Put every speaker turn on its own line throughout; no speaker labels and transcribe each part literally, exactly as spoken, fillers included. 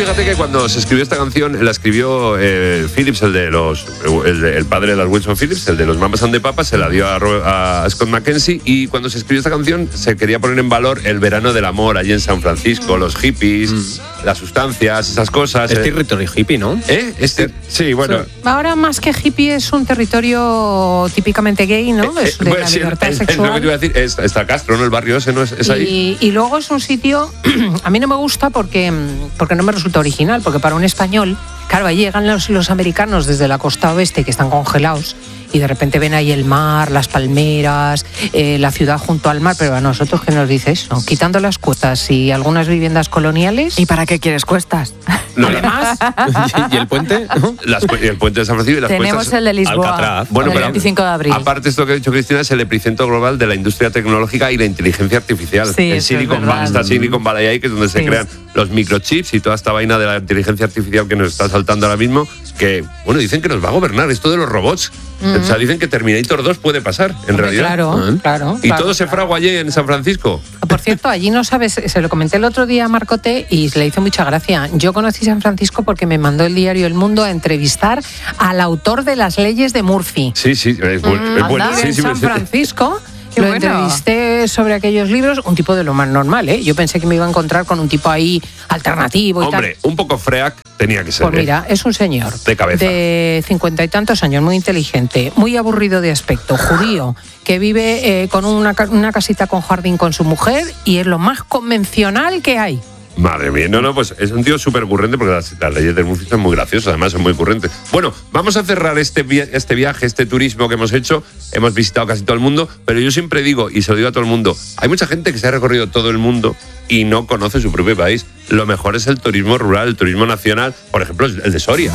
fíjate que cuando se escribió esta canción, la escribió eh, Phillips, el de los el, de, el padre de las Wilson Phillips, el de los Mamas and the Papas, se la dio a, a Scott McKenzie, y cuando se escribió esta canción se quería poner en valor el verano del amor allí en San Francisco, los hippies, mm. las sustancias, esas cosas.
Es territorio hippie, ¿no?
¿Eh? Este, sí, bueno.
Ahora más que hippie es un territorio típicamente gay, ¿no?
Eh,
es de
bueno,
la
sí,
libertad
es,
sexual.
Es lo que te iba a decir, es, está Castro, ¿no? El barrio ese, ¿no? Es, es ahí.
Y, y luego es un sitio, a mí no me gusta porque, porque no me resulta original, porque para un español, claro, ahí llegan los, los americanos desde la costa oeste que están congelados y de repente ven ahí el mar, las palmeras, eh, la ciudad junto al mar, pero a nosotros, ¿qué nos dice eso? Quitando las cuestas y algunas viviendas coloniales.
¿Y para qué quieres cuestas?
No,
además.
¿Y el puente?
Las, el puente de San Francisco y las
Tenemos
cuestas,
el de Lisboa,
Alcatraz.
Bueno,
el
pero
veinticinco de abril.
Aparte, esto que ha dicho Cristina es el epicentro global de la industria tecnológica y la inteligencia artificial.
Sí,
en
eso
Silicon
es
Valley,
verdad.
está Silicon Valley ahí, que es donde se
Sí.
crean los microchips y toda esta vaina de la inteligencia artificial que nos está saltando ahora mismo, que, bueno, dicen que nos va a gobernar esto de los robots. Mm. O sea, dicen que Terminator dos puede pasar, en
Hombre,
realidad.
Claro,
¿Eh?
claro.
Y
claro,
todo se
claro.
fragua allí en San Francisco.
Por cierto, allí no sabes, se lo comenté el otro día a Marcote y le hizo mucha gracia. Yo conocí San Francisco porque me mandó el diario El Mundo a entrevistar al autor de las leyes de Murphy.
Sí, sí, es, bu-
Mm,
es bueno.
anda,
Sí,
en
sí,
San
sí.
Francisco.
Qué
Lo
bueno.
entrevisté sobre aquellos libros, un tipo de lo más normal, ¿eh? Yo pensé que me iba a encontrar con un tipo ahí alternativo y
Hombre,
tal.
un poco freak tenía que ser.
Pues mira, es un señor
De cabeza.
de cincuenta y tantos años, muy inteligente, muy aburrido de aspecto, judío, que vive eh, con una, ca- una casita con jardín con su mujer y es lo más convencional que hay.
Madre mía, no, no, pues es un tío súper ocurrente porque las, las leyes del Murphy son muy graciosas, además son muy ocurrentes. Bueno, vamos a cerrar este, via- este viaje, este turismo que hemos hecho. Hemos visitado casi todo el mundo, pero yo siempre digo, y se lo digo a todo el mundo, hay mucha gente que se ha recorrido todo el mundo y no conoce su propio país. Lo mejor es el turismo rural, el turismo nacional, por ejemplo, el de Soria.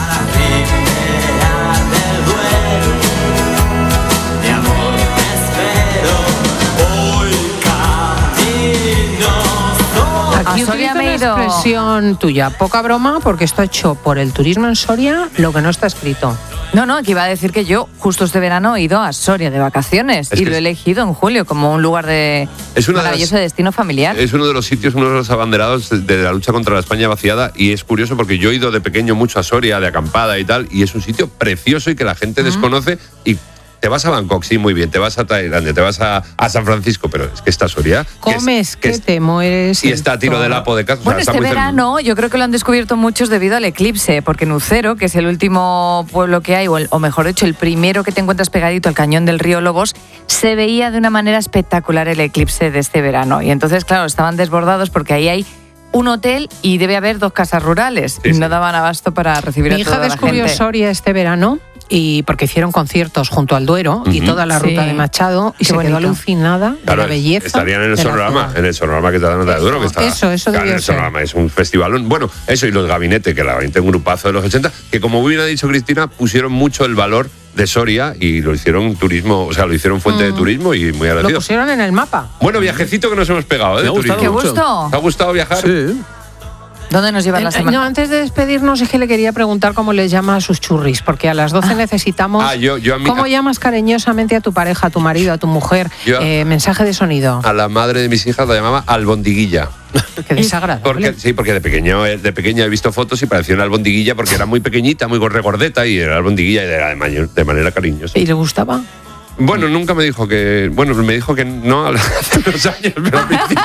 Aquí
A Soria
utilizo
me he
una
ido.
expresión tuya, poca broma, porque está hecho por el turismo en Soria lo que no está escrito.
No, no, que iba a decir que yo justo este verano he ido a Soria de vacaciones
Es
y
que
lo he
es-
elegido en julio como un lugar de
Es una de
maravilloso
las-
destino familiar.
Es uno de los sitios, uno de los abanderados de, de la lucha contra la España vaciada, y es curioso porque yo he ido de pequeño mucho a Soria, de acampada y tal, y es un sitio precioso y que la gente desconoce. Y te vas a Bangkok, sí, muy bien, te vas a Tailandia, te vas a, a San Francisco, pero es que está Soria. que es-
Comes que,
es-
te mueres.
y
el
está a tiro
todo.
de lapo de casa. o sea,
Bueno,
está
este
muy cerca.
verano yo creo que lo han descubierto muchos debido al eclipse, porque en Ucero, que es el último pueblo que hay, o, el- o mejor dicho, el primero que te encuentras pegadito al cañón del río Lobos, se veía de una manera espectacular el eclipse de este verano. Y entonces, claro, estaban desbordados porque ahí hay un hotel y debe haber dos casas rurales.
Sí,
y
sí.
no daban abasto para recibir
Mi
a toda
hija
la
descubrió
gente.
Soria este verano y porque hicieron conciertos junto al Duero y
Ujú.
toda la ruta
Sí.
de Machado y
Qué
se
bonito.
quedó alucinada
Claro,
de la belleza.
estarían en el
de la
sonorama,
ciudad.
en el sonorama que te dan de Duro, que está.
Eso, eso
claro,
debió
en el
ser.
sonorama es un festivalón. Bueno, eso y los gabinetes, que la gabinete un grupazo de los ochenta, que como bien ha dicho Cristina, pusieron mucho el valor de Soria y lo hicieron turismo, o sea, lo hicieron fuente de turismo y muy
Lo
agradecido.
pusieron en el mapa.
Bueno, viajecito que nos hemos pegado, ¿eh?
Me
de
ha gustado
turismo.
¡Qué
mucho.
gusto!
¿Te ha gustado viajar?
Sí.
¿Dónde nos llevan la
Eh,
semana?
No, antes de despedirnos es que le quería preguntar cómo les llama a sus churris, porque a las doce necesitamos...
Ah, yo- yo a mí-
¿Cómo llamas cariñosamente a tu pareja, a tu marido, a tu mujer?
Yo-
Eh, mensaje de sonido.
A la madre de mis hijas la llamaba albondiguilla.
Qué desagradable.
Porque, sí, porque de pequeño, eh, de pequeña he visto fotos y parecía una albondiguilla porque era muy pequeñita, muy regordeta y era albondiguilla y era de, mayor- de manera cariñosa.
¿Y le gustaba?
Bueno, nunca me dijo que... Bueno, me dijo que no hace unos años, pero al principio...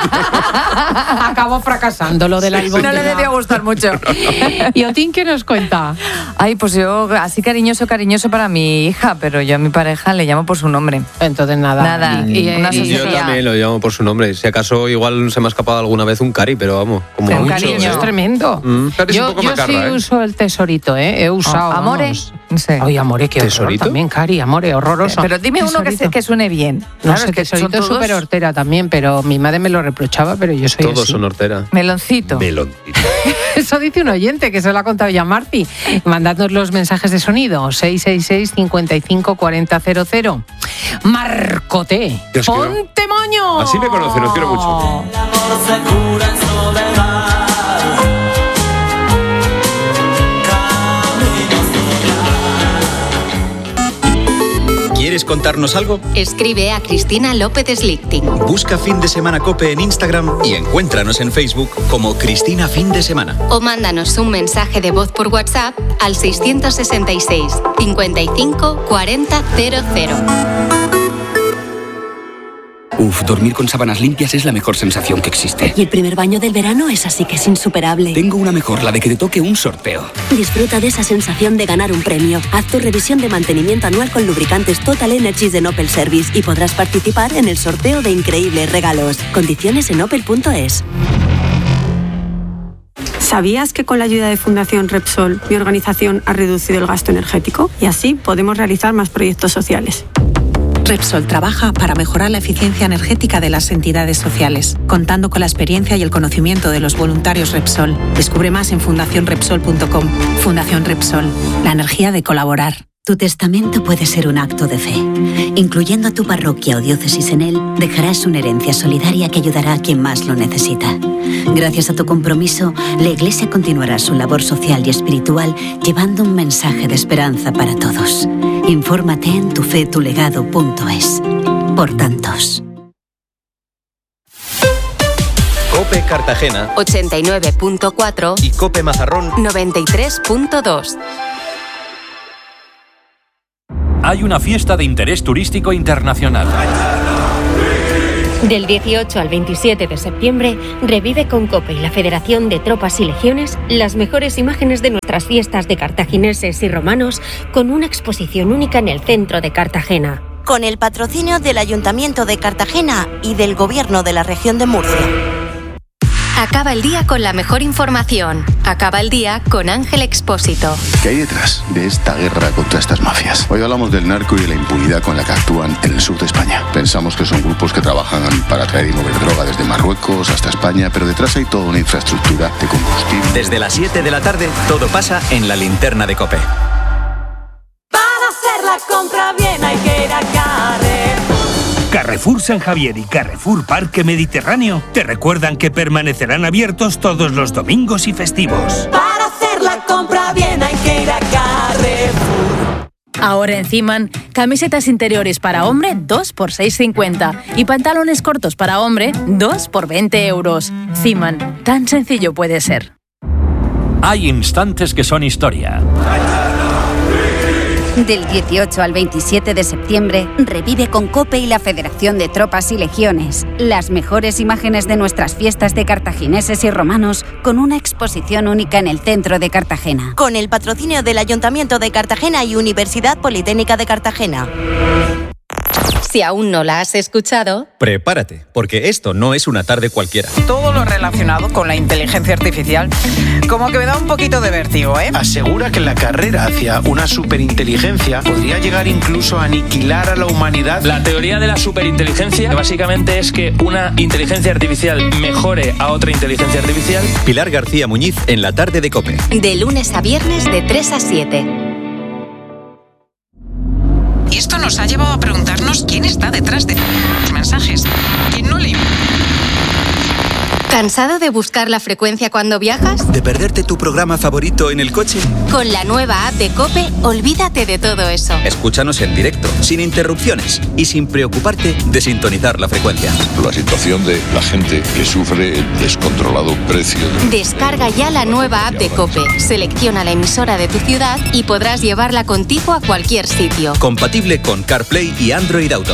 Acabó fracasando lo del
No
albondega.
le debió gustar mucho.
¿Y Otín qué nos cuenta?
Ay, pues yo así cariñoso, cariñoso para mi hija, pero yo a mi pareja le llamo por su nombre.
Entonces nada.
Nada,
Y,
una
y-
Sí,
Yo
sí,
también
ya.
lo llamo por su nombre. Si acaso igual se me ha escapado alguna vez un cari, pero vamos, como
Un
mucho.
cariño.
Eso
¿eh?
es tremendo.
Mm.
Cari es un
Yo,
poco
yo
macarra,
sí
¿eh?
uso el tesorito, ¿eh? He usado.
Oh, amore,
vamos.
no sé.
Ay, amore, qué horror
¿Tesorito?
también, Cari, amore, horroroso.
Pero dime uno que, se-
Tesorito.
que suene bien.
No
Claro,
sé,
es que son
tesorito es
todos
súper hortera también, pero mi madre me lo reprochaba, pero yo soy
Todos
así.
son hortera.
Meloncito.
Meloncito.
Eso dice un oyente que se lo ha contado ya Marti. Mandadnos los mensajes de sonido seis seis seis, cinco cinco cuatro cero cero cero. Marcote,
Yo os quiero-
ponte moño.
Así me conocen, os quiero mucho.
¿Quieres contarnos algo?
Escribe a Cristina López Slichting.
Busca Fin de Semana COPE en Instagram y encuéntranos en Facebook como Cristina Fin de Semana.
O mándanos un mensaje de voz por WhatsApp al seiscientos sesenta y seis, cincuenta y cinco, cuarenta, cero cero.
Uf, dormir con sábanas limpias es la mejor sensación que existe.
Y el primer baño del verano es así que es insuperable.
Tengo una mejor, la de que te toque un sorteo.
Disfruta de esa sensación de ganar un premio. Haz tu revisión de mantenimiento anual con lubricantes Total Energies de Opel Service y podrás participar en el sorteo de increíbles regalos. Condiciones en opel punto es.
¿Sabías que con la ayuda de Fundación Repsol mi organización ha reducido el gasto energético? Y así podemos realizar más proyectos sociales.
Repsol trabaja para mejorar la eficiencia energética de las entidades sociales, contando con la experiencia y el conocimiento de los voluntarios Repsol. Descubre más en fundación repsol punto com. Fundación Repsol, la energía de colaborar.
Tu testamento puede ser un acto de fe. Incluyendo a tu parroquia o diócesis en él, dejarás una herencia solidaria que ayudará a quien más lo necesita. Gracias a tu compromiso, la Iglesia continuará su labor social y espiritual llevando un mensaje de esperanza para todos. Infórmate en tu fe tu legado punto es. Por tantos.
COPE Cartagena
ochenta y nueve punto cuatro
y COPE Mazarrón
noventa y tres punto dos.
Hay una fiesta de interés turístico internacional.
Del dieciocho al veintisiete de septiembre, revive con COPE y la Federación de Tropas y Legiones las mejores imágenes de nuestras fiestas de cartagineses y romanos con una exposición única en el centro de Cartagena.
Con el patrocinio del Ayuntamiento de Cartagena y del Gobierno de la Región de Murcia.
Acaba el día con la mejor información. Acaba el día con Ángel Expósito.
¿Qué hay detrás de esta guerra contra estas mafias? Hoy hablamos del narco y de la impunidad con la que actúan en el sur de España. Pensamos que son grupos que trabajan para traer y mover droga desde Marruecos hasta España, pero detrás hay toda una infraestructura de combustible.
Desde las siete de la tarde, todo pasa en la linterna de COPE.
Para hacer la compra bien hay que ir a Carrefour.
Carrefour San Javier y Carrefour Parque Mediterráneo te recuerdan que permanecerán abiertos todos los domingos y festivos.
Para hacer la compra bien hay que ir a Carrefour.
Ahora en Ciman, camisetas interiores para hombre dos por seis cincuenta y pantalones cortos para hombre dos por veinte euros. Ciman, tan sencillo puede ser.
Hay instantes que son historia.
Del dieciocho al veintisiete de septiembre, revive con COPE y la Federación de Tropas y Legiones las mejores imágenes de nuestras fiestas de cartagineses y romanos con una exposición única en el centro de Cartagena.
Con el patrocinio del Ayuntamiento de Cartagena y Universidad Politécnica de Cartagena.
Si aún no la has escuchado,
prepárate, porque esto no es una tarde cualquiera.
Todo lo relacionado con la inteligencia artificial, como que me da un poquito de vértigo, ¿eh?
Asegura que la carrera hacia una superinteligencia podría llegar incluso a aniquilar a la humanidad.
La teoría de la superinteligencia básicamente es que una inteligencia artificial mejore a otra inteligencia artificial.
Pilar García Muñiz en la tarde de COPE.
De lunes a viernes de tres a siete.
Y esto nos ha llevado a preguntarnos quién está detrás de los mensajes. ¿Quién no le...
¿Cansado de buscar la frecuencia cuando viajas?
¿De perderte tu programa favorito en el coche?
Con la nueva app de COPE, olvídate de todo eso.
Escúchanos en directo, sin interrupciones y sin preocuparte de sintonizar la frecuencia.
La situación de la gente que sufre el descontrolado precio. De...
Descarga ya la nueva app de COPE, selecciona la emisora de tu ciudad y podrás llevarla contigo a cualquier sitio.
Compatible con CarPlay y Android Auto.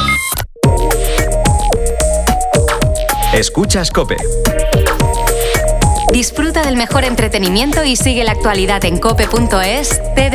Escuchas COPE.
Disfruta del mejor entretenimiento y sigue la actualidad en cope punto es.